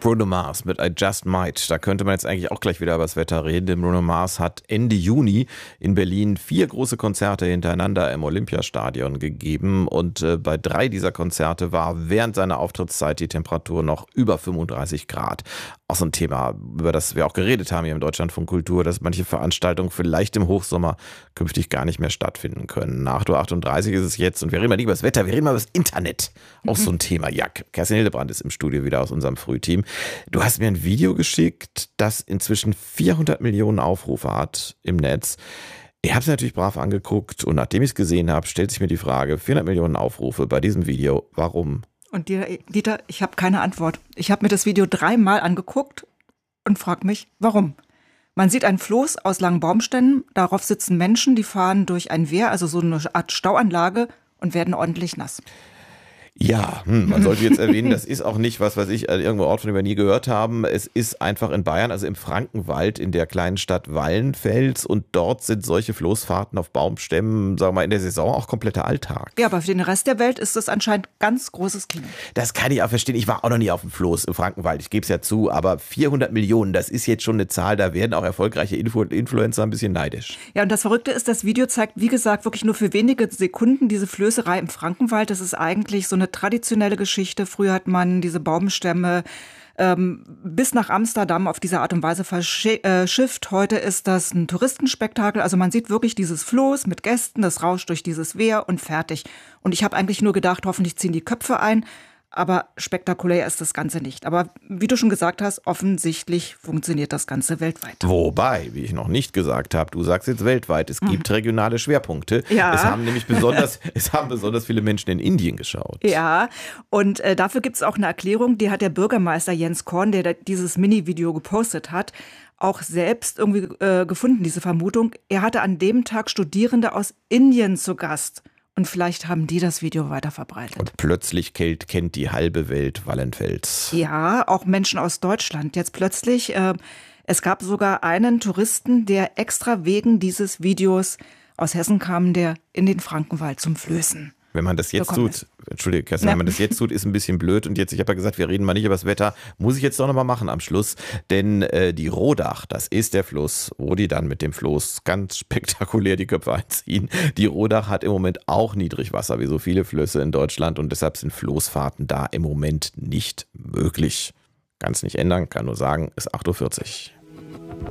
Bruno Mars mit I Just Might. Da könnte man jetzt eigentlich auch gleich wieder über das Wetter reden, denn Bruno Mars hat Ende Juni in Berlin 4 große Konzerte hintereinander im Olympiastadion gegeben und bei 3 dieser Konzerte war während seiner Auftrittszeit die Temperatur noch über 35 Grad. Auch so ein Thema, über das wir auch geredet haben hier im Deutschlandfunk Kultur, dass manche Veranstaltungen vielleicht im Hochsommer künftig gar nicht mehr stattfinden können. 8:38 Uhr ist es jetzt und wir reden mal nicht über das Wetter, wir reden mal über das Internet. Auch so ein Thema. Ja, Kerstin Hildebrand ist im Studio wieder aus unserem Frühteam. Du hast mir ein Video geschickt, das inzwischen 400 Millionen Aufrufe hat im Netz. Ich habe es natürlich brav angeguckt und nachdem ich es gesehen habe, stellt sich mir die Frage, 400 Millionen Aufrufe bei diesem Video, warum? Und Dieter, ich habe keine Antwort. Ich habe mir das Video 3-mal angeguckt und frage mich, warum? Man sieht ein Floß aus langen Baumstämmen, darauf sitzen Menschen, die fahren durch ein Wehr, also so eine Art Stauanlage und werden ordentlich nass. Ja, man sollte jetzt erwähnen, das ist auch nicht, was weiß ich, irgendwo Ort, von dem wir nie gehört haben. Es ist einfach in Bayern, also im Frankenwald, in der kleinen Stadt Wallenfels und dort sind solche Floßfahrten auf Baumstämmen, sagen wir mal, in der Saison auch kompletter Alltag. Ja, aber für den Rest der Welt ist das anscheinend ganz großes Kino. Das kann ich auch verstehen. Ich war auch noch nie auf dem Floß im Frankenwald, ich gebe es ja zu, aber 400 Millionen, das ist jetzt schon eine Zahl, da werden auch erfolgreiche Influencer ein bisschen neidisch. Ja, und das Verrückte ist, das Video zeigt, wie gesagt, wirklich nur für wenige Sekunden diese Flößerei im Frankenwald. Das ist eigentlich so eine traditionelle Geschichte. Früher hat man diese Baumstämme bis nach Amsterdam auf diese Art und Weise verschifft. Heute ist das ein Touristenspektakel. Also man sieht wirklich dieses Floß mit Gästen, das rauscht durch dieses Wehr und fertig. Und ich habe eigentlich nur gedacht, hoffentlich ziehen die Köpfe ein. Aber spektakulär ist das Ganze nicht. Aber wie du schon gesagt hast, offensichtlich funktioniert das Ganze weltweit. Wobei, wie ich noch nicht gesagt habe, du sagst jetzt weltweit, es gibt regionale Schwerpunkte. Ja. Es haben nämlich besonders viele Menschen in Indien geschaut. Ja, und dafür gibt es auch eine Erklärung, die hat der Bürgermeister Jens Korn, der dieses Mini-Video gepostet hat, auch selbst irgendwie gefunden, diese Vermutung. Er hatte an dem Tag Studierende aus Indien zu Gast. Und vielleicht haben die das Video weiter verbreitet. Und plötzlich kennt die halbe Welt Wallenfels. Ja, auch Menschen aus Deutschland. Jetzt plötzlich, es gab sogar einen Touristen, der extra wegen dieses Videos aus Hessen kam, der in den Frankenwald zum Flößen. Wenn man das jetzt tut, Entschuldige Kerstin, wenn man das jetzt tut, ist ein bisschen blöd. Und jetzt, ich habe ja gesagt, wir reden mal nicht über das Wetter, muss ich jetzt doch nochmal machen am Schluss. Denn die Rodach, das ist der Fluss, wo die dann mit dem Floß ganz spektakulär die Köpfe einziehen. Die Rodach hat im Moment auch Niedrigwasser, wie so viele Flüsse in Deutschland. Und deshalb sind Floßfahrten da im Moment nicht möglich. Kann es nicht ändern, kann nur sagen, ist 8:40 Uhr.